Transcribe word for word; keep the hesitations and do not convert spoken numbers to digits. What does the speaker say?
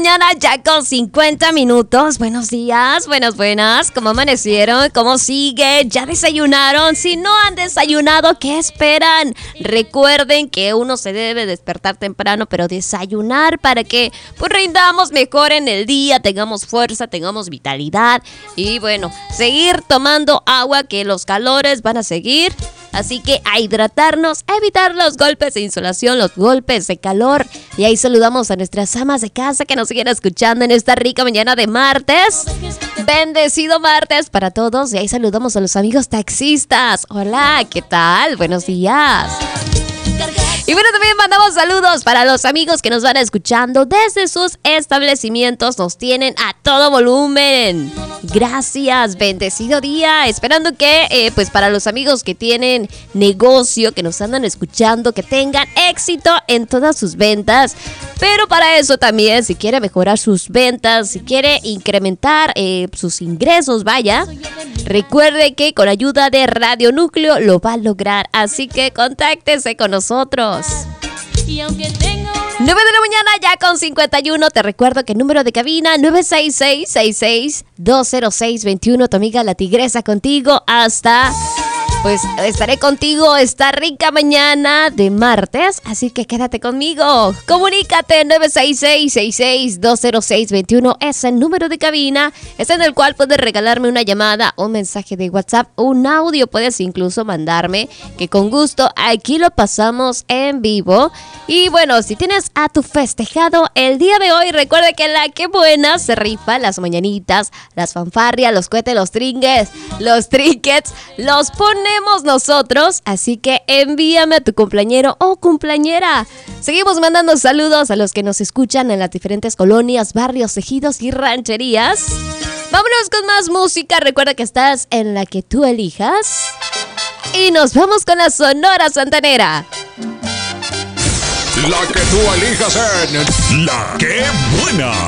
mañana, ya con cincuenta minutos. Buenos días, buenas, buenas. ¿Cómo amanecieron? ¿Cómo sigue? ¿Ya desayunaron? Si no han desayunado, ¿qué esperan? Recuerden que uno se debe despertar temprano, pero desayunar para que pues rindamos mejor en el día, tengamos fuerza, tengamos vitalidad y bueno, seguir tomando agua, que los calores van a seguir. Así que a hidratarnos, a evitar los golpes de insolación, los golpes de calor. Y ahí saludamos a nuestras amas de casa que nos siguen escuchando en esta rica mañana de martes. Bendecido martes para todos. Y ahí saludamos a los amigos taxistas. Hola, ¿qué tal? Buenos días. Y bueno, también mandamos saludos para los amigos que nos van escuchando desde sus establecimientos. Nos tienen a todo volumen. Gracias, bendecido día. Esperando que, eh, pues para los amigos que tienen negocio, que nos andan escuchando, que tengan éxito en todas sus ventas. Pero para eso también, si quiere mejorar sus ventas, si quiere incrementar eh, sus ingresos, vaya, recuerde que con ayuda de Radio Núcleo lo va a lograr. Así que contáctese con nosotros. nueve de la mañana ya con cincuenta y uno. Te recuerdo que el número de cabina nueve seis seis, seis seis dos cero seis dos uno. Tu amiga La Tigresa contigo hasta... Pues estaré contigo esta rica mañana de martes, así que quédate conmigo. Comunícate nueve seis seis, seis seis dos cero seis dos uno. Es el número de cabina, es en el cual puedes regalarme una llamada, un mensaje de WhatsApp, un audio. Puedes incluso mandarme, que con gusto aquí lo pasamos en vivo. Y bueno, si tienes a tu festejado el día de hoy, recuerda que la que buena se rifa las mañanitas, las fanfarrias, los cohetes, los trinques, los trinkets, los ponemos nosotros, así que envíame a tu cumpleañero o cumpleañera. Seguimos mandando saludos a los que nos escuchan en las diferentes colonias, barrios, ejidos y rancherías. Vámonos con más música. Recuerda que estás en la que tú elijas. Y nos vamos con la Sonora Santanera. La que tú elijas en La Que Buena.